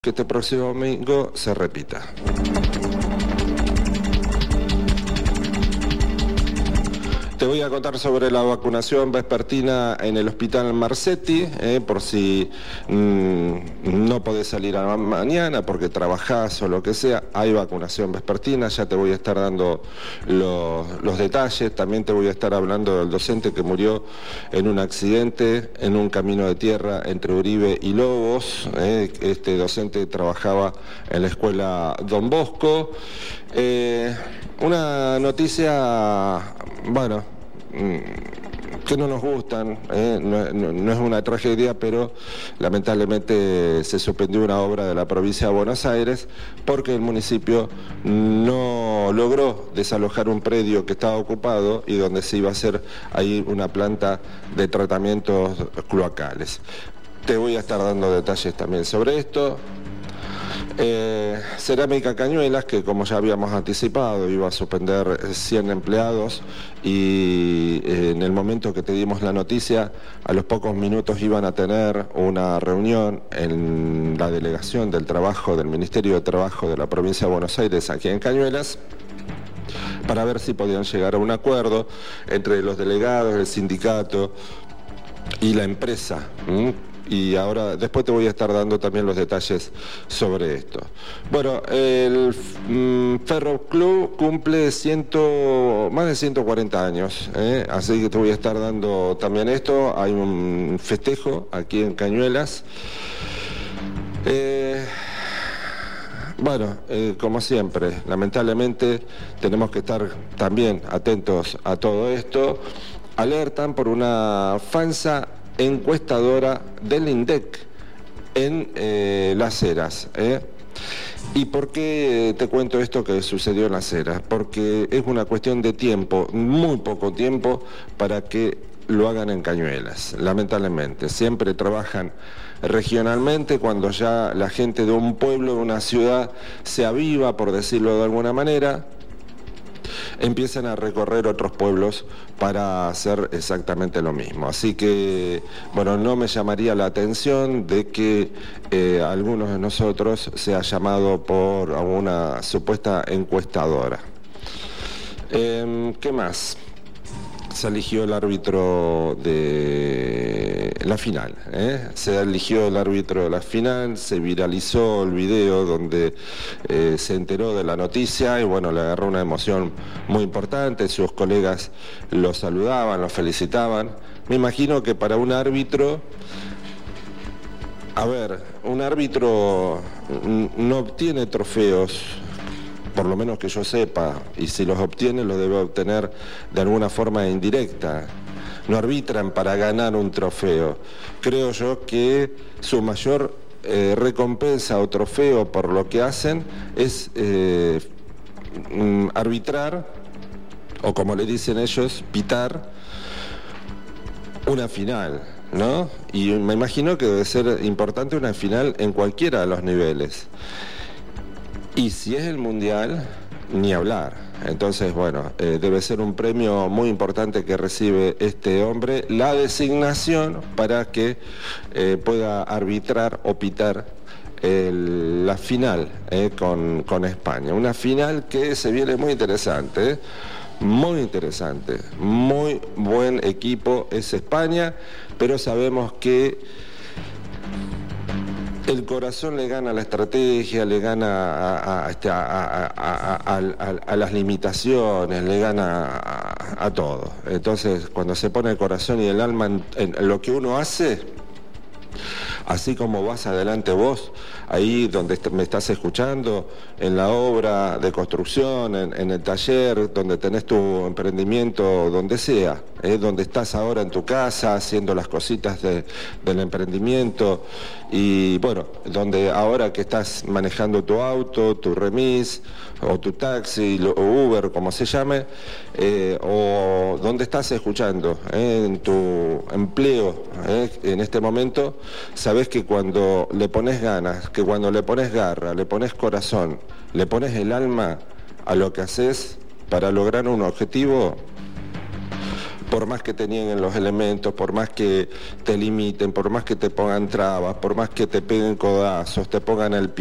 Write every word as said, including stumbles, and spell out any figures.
que este próximo domingo se repita. Te voy a contar sobre la vacunación vespertina en el Hospital Marcetti, eh, por si mmm, no podés salir a la mañana porque trabajás o lo que sea, hay vacunación vespertina, ya te voy a estar dando los, los detalles, también te voy a estar hablando del docente que murió en un accidente en un camino de tierra entre Uribe y Lobos, eh, este docente trabajaba en la escuela Don Bosco. Eh, una noticia, bueno, que no nos gustan, eh, no, no, no es una tragedia, pero lamentablemente se suspendió una obra de la provincia de Buenos Aires porque el municipio no logró desalojar un predio que estaba ocupado y donde se iba a hacer ahí una planta de tratamientos cloacales. Te voy a estar dando detalles también sobre esto. Eh, Cerámica Cañuelas, que como ya habíamos anticipado iba a suspender cien empleados y eh, en el momento que te dimos la noticia, a los pocos minutos iban a tener una reunión en la delegación del trabajo del Ministerio de Trabajo de la provincia de Buenos Aires aquí en Cañuelas para ver si podían llegar a un acuerdo entre los delegados, el sindicato y la empresa. ¿Mm? Y ahora, después te voy a estar dando también los detalles sobre esto. Bueno, el mm, Ferro Club cumple ciento, más de ciento cuarenta años, ¿eh? Así que te voy a estar dando también esto. Hay un festejo aquí en Cañuelas. Eh, bueno, eh, como siempre, lamentablemente tenemos que estar también atentos a todo esto. Alertan por una falsa encuestadora del INDEC en eh, Las Heras. ¿eh? ¿Y por qué te cuento esto que sucedió en Las Heras? Porque es una cuestión de tiempo, muy poco tiempo, para que lo hagan en Cañuelas, lamentablemente. Siempre trabajan regionalmente cuando ya la gente de un pueblo, de una ciudad, se aviva, por decirlo de alguna manera, empiezan a recorrer otros pueblos para hacer exactamente lo mismo. Así que, bueno, no me llamaría la atención de que eh, algunos de nosotros sea llamado por alguna supuesta encuestadora. Eh, ¿Qué más? Se eligió el árbitro de la final, ¿eh? se eligió el árbitro de la final, se viralizó el video donde eh, se enteró de la noticia y bueno, le agarró una emoción muy importante, sus colegas lo saludaban, lo felicitaban. Me imagino que para un árbitro, a ver, un árbitro no obtiene trofeos, por lo menos que yo sepa, y si los obtiene los debe obtener de alguna forma indirecta. No arbitran para ganar un trofeo. Creo yo que su mayor eh, recompensa o trofeo por lo que hacen es eh, arbitrar, o como le dicen ellos, pitar una final, ¿no? Y me imagino que debe ser importante una final en cualquiera de los niveles. Y si es el Mundial, ni hablar. Entonces, bueno, eh, debe ser un premio muy importante que recibe este hombre, la designación para que eh, pueda arbitrar o pitar el, la final eh, con, con España. Una final que se viene muy interesante, ¿eh? Muy interesante, muy buen equipo es España, pero sabemos que el corazón le gana a la estrategia, le gana a, a, a, a, a, a, a las limitaciones, le gana a, a todo. Entonces, cuando se pone el corazón y el alma en, en lo que uno hace, así como vas adelante vos, ahí donde me estás escuchando, en la obra de construcción, en, en el taller, donde tenés tu emprendimiento, donde sea, ¿eh? donde estás ahora en tu casa haciendo las cositas de, del emprendimiento y bueno, donde ahora que estás manejando tu auto, tu remis o tu taxi o Uber, como se llame, eh, o donde estás escuchando, ¿eh? en tu empleo, ¿eh? en este momento, sabés que cuando le pones ganas, que cuando le pones garra, le pones corazón, le pones el alma a lo que haces para lograr un objetivo, por más que te nieguen los elementos, por más que te limiten, por más que te pongan trabas, por más que te peguen codazos, te pongan el pie.